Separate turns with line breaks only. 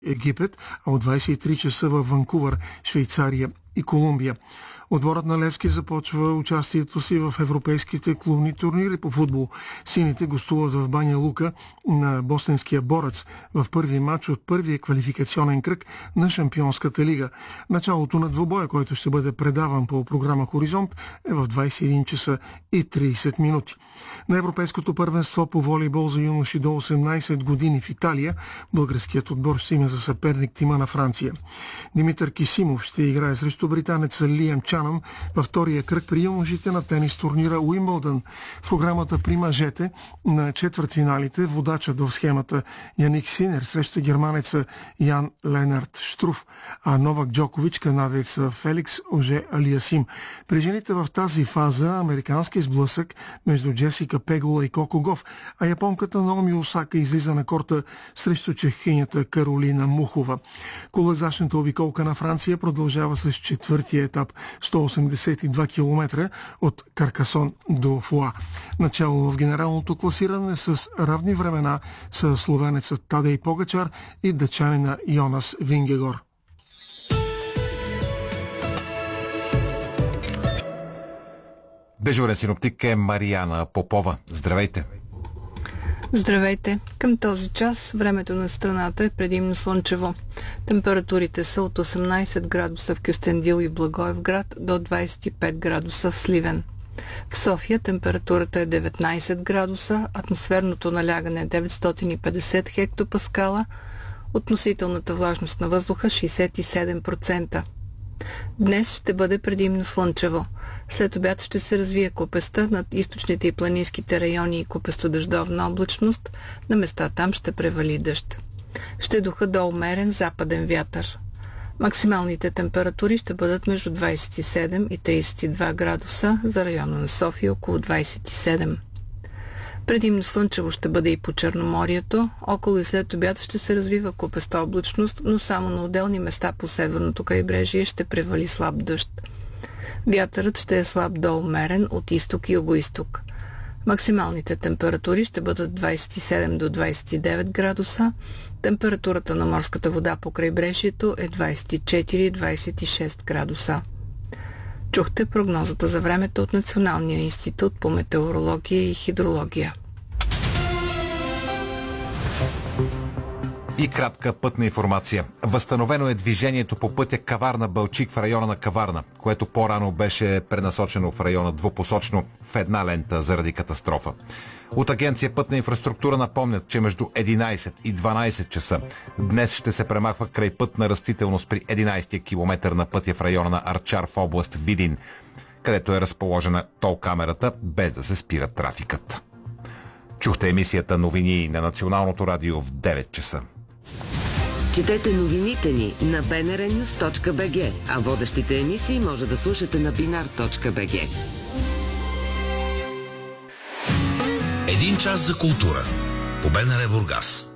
Египет, а от 23 часа в Ванкувър, Швейцария и Колумбия. Отборът на Левски започва участието си в европейските клубни турнири по футбол. Сините гостуват в Баня Лука на босненския Борец в първи матч от първия квалификационен кръг на Шампионската лига. Началото на двубоя, който ще бъде предаван по програма Хоризонт, е в 21 часа и 30 минути. На Европейското първенство по волейбол за юноши до 18 години в Италия българският отбор ще има за съперник тима на Франция. Димитър Кисимов ще играе срещу британеца Лиам Чанън във втория кръг при юношите на тенис турнира Уимбълдън. В програмата при мъжете на четвъртфиналите водачът в схемата Яник Синер срещу германеца Ян Ленард Штруф, а Новак Джокович канадеца Феликс Оже Алиасим. При жените в тази фаза американски сблъсък между Джесика Пегула и Коко Гоф, а японката Наоми Осака излиза на корта срещу чехинята Каролина Мухова. Колезашната обиколка на Франция продължава с четвъртия етап 182 км от Каркасон до Фуа. Начало в генералното класиране с равни времена са словенецът Тадей Погачар и дъчанина Йонас Вингегор.
Дежурен синоптик е Мариана Попова. Здравейте!
Здравейте! Към този час времето на страната е предимно слънчево. Температурите са от 18 градуса в Кюстендил и Благоевград до 25 градуса в Сливен. В София температурата е 19 градуса, атмосферното налягане е 950 хектопаскала, относителната влажност на въздуха 67%. Днес ще бъде предимно слънчево. След обяд ще се развие купеста над източните и планинските райони и купесто-дъждовна облачност. На места там ще превали дъжд. Ще духа до умерен западен вятър. Максималните температури ще бъдат между 27 и 32 градуса, за района на София около 27. Предимно слънчево ще бъде и по Черноморието. Около и след обяд ще се развива купеста облачност, но само на отделни места по северното крайбрежие ще превали слаб дъжд. Вятърът ще е слаб до умерен от изток и югоизток. Максималните температури ще бъдат 27 до 29 градуса. Температурата на морската вода по крайбрежието е 24-26 градуса. Чухте прогнозата за времето от Националния институт по метеорология и хидрология.
И кратка пътна информация. Възстановено е движението по пътя Каварна-Балчик в района на Каварна, което по-рано беше пренасочено в района двупосочно в една лента заради катастрофа. От Агенция Пътна инфраструктура напомнят, че между 11 и 12 часа днес ще се премахва крайпътна растителност при 11-я километър на пътя в района на Арчар в област Видин, където е разположена тол-камерата, без да се спира трафикът. Чухте емисията новини на Националното радио в 9 часа.
Четете новините ни на bnrnews.bg, а водещите емисии може да слушате на binar.bg.
Един час за култура по БНР Бургас.